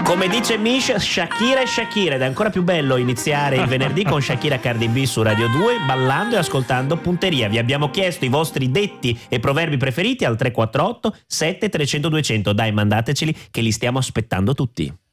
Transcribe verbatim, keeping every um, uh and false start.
Come dice Mish, Shakira e Shakira, ed è ancora più bello iniziare il venerdì con Shakira Cardi B su Radio due, ballando e ascoltando Punteria. Vi abbiamo chiesto i vostri detti e proverbi preferiti al tre quattro otto sette tre zero zero due zero zero. Dai, mandateceli che li stiamo aspettando tutti.